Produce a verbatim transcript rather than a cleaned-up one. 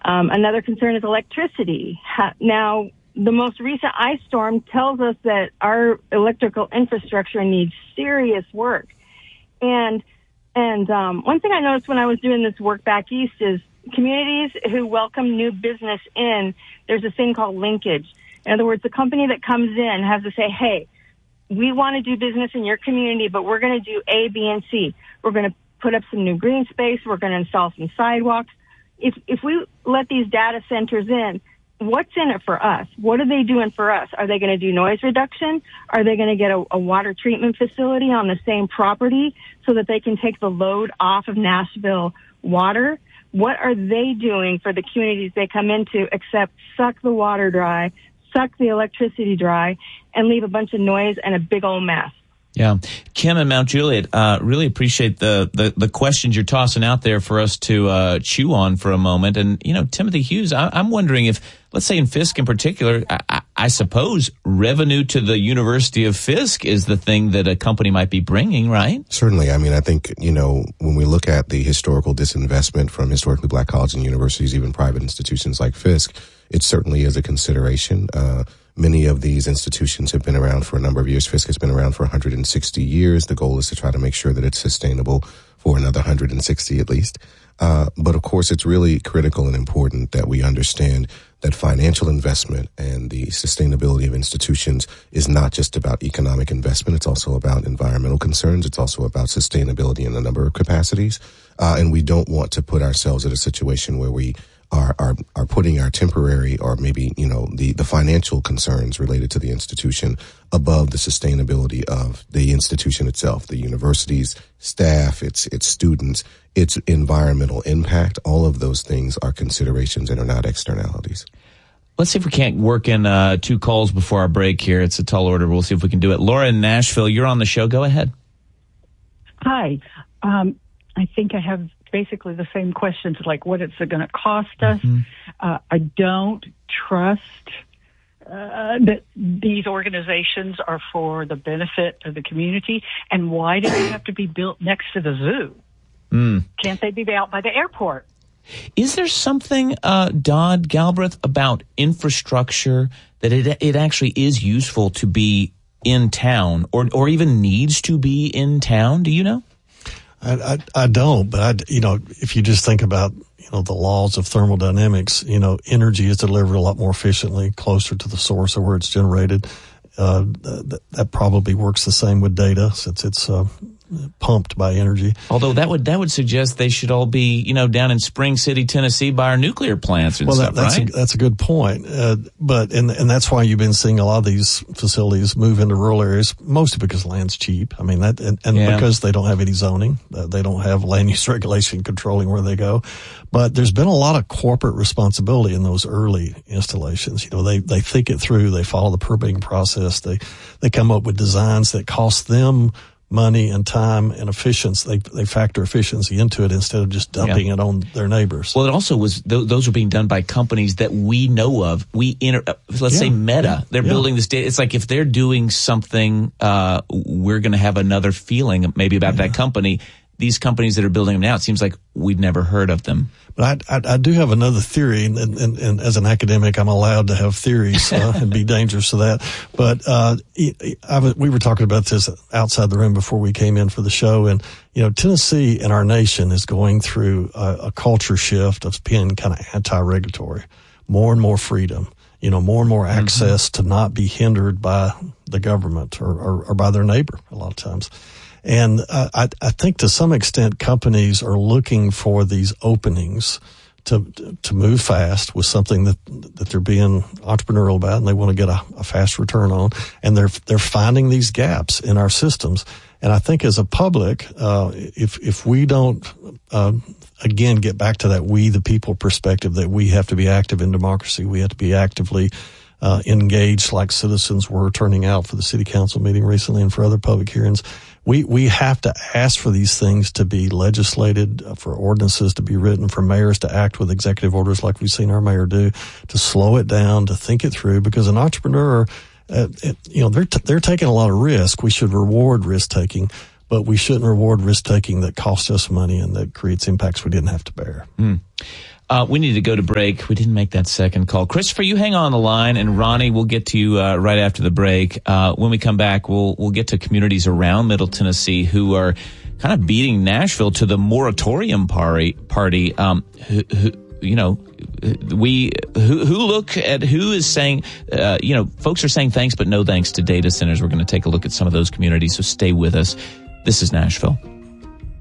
Um, another concern is electricity. Ha- now, the most recent ice storm tells us that our electrical infrastructure needs serious work. And and um, one thing I noticed when I was doing this work back east is communities who welcome new business in, there's a thing called linkage. In other words, the company that comes in has to say, hey, we want to do business in your community, but we're going to do A, B, and C. We're going to put up some new green space. We're going to install some sidewalks. If if we let these data centers in, what's in it for us? What are they doing for us? Are they going to do noise reduction? Are they going to get a, a water treatment facility on the same property so that they can take the load off of Nashville water? What are they doing for the communities they come into except suck the water dry, suck the electricity dry, and leave a bunch of noise and a big old mess? Yeah. Kim and Mount Juliet, uh, really appreciate the, the, the questions you're tossing out there for us to uh, chew on for a moment. And, you know, Timothy Hughes, I, I'm wondering if, let's say in Fisk in particular, I, I suppose revenue to the University of Fisk is the thing that a company might be bringing, right? Certainly. I mean, I think, you know, when we look at the historical disinvestment from historically black colleges and universities, even private institutions like Fisk, it certainly is a consideration. Uh, Many of these institutions have been around for a number of years. Fisk has been around for one hundred sixty years. The goal is to try to make sure that it's sustainable for another one hundred sixty at least. Uh, but of course, it's really critical and important that we understand that financial investment and the sustainability of institutions is not just about economic investment. It's also about environmental concerns. It's also about sustainability in a number of capacities. Uh, and we don't want to put ourselves in a situation where we are, are, are putting our temporary or maybe, you know, the, the financial concerns related to the institution above the sustainability of the institution itself, the university's staff, its, its students, its environmental impact. All of those things are considerations and are not externalities. Let's see if we can't work in uh, two calls before our break here. It's a tall order. We'll see if we can do it. Laura in Nashville, you're on the show. Go ahead. Hi. Um, I think I have basically the same questions, like what is it going to cost us? Mm-hmm. Uh, I don't trust uh, that these organizations are for the benefit of the community. And why do they have to be built next to the zoo? Mm. Can't they be out by the airport? Is there something, uh, Dodd Galbraith, about infrastructure that it it actually is useful to be in town, or or even needs to be in town? Do you know? I, I, I don't, but I, you know, if you just think about, you know, the laws of thermodynamics, you know, energy is delivered a lot more efficiently, closer to the source of where it's generated. Uh, that, that probably works the same with data, since it's, uh, pumped by energy. Although that would that would suggest they should all be, you know, down in Spring City, Tennessee, by our nuclear plants and well, stuff, that, that's right? A, that's a good point. Uh, but and and that's why you've been seeing a lot of these facilities move into rural areas, mostly because land's cheap. I mean that, and, and yeah. because they don't have any zoning, uh, they don't have land use regulation controlling where they go. But there's been a lot of corporate responsibility in those early installations. You know, they they think it through, they follow the permitting process, they they come up with designs that cost them money and time and efficiency. They they factor efficiency into it instead of just dumping yeah. it on their neighbors. Well, it also was th- those were being done by companies that we know of. We inter- uh, let's yeah. say Meta. Yeah. They're yeah. building this data. It's like if they're doing something, uh, we're going to have another feeling maybe about yeah. that company. These companies that are building them now, it seems like we've never heard of them. But I, I, I do have another theory, and, and, and as an academic, I'm allowed to have theories uh, and be dangerous to that. But uh, I, we were talking about this outside the room before we came in for the show, and you know, Tennessee and our nation is going through a, a culture shift of being kind of anti-regulatory, more and more freedom. You know, more and more access mm-hmm. to not be hindered by the government or, or, or by their neighbor a lot of times. And uh, I, I think to some extent companies are looking for these openings to to move fast with something that that they're being entrepreneurial about, and they want to get a, a fast return on. And they're they're finding these gaps in our systems. And I think as a public, uh, if if we don't uh, again get back to that we the people perspective, that we have to be active in democracy, we have to be actively uh, engaged, like citizens were turning out for the city council meeting recently and for other public hearings. We we have to ask for these things to be legislated, for ordinances to be written, for mayors to act with executive orders like we've seen our mayor do, to slow it down, to think it through. Because an entrepreneur, uh, it, you know, they're t- they're taking a lot of risk. We should reward risk taking, but we shouldn't reward risk taking that costs us money and that creates impacts we didn't have to bear. Mm. Uh, we need to go to break. We didn't make that second call. Christopher, you hang on the line, and Ronnie, we'll get to you uh, right after the break. Uh, when we come back, we'll we'll get to communities around Middle Tennessee who are kind of beating Nashville to the moratorium party. Party, um, who, who, you know, we who, who look at who is saying, uh, you know, folks are saying thanks but no thanks to data centers. We're going to take a look at some of those communities. So stay with us. This is Nashville.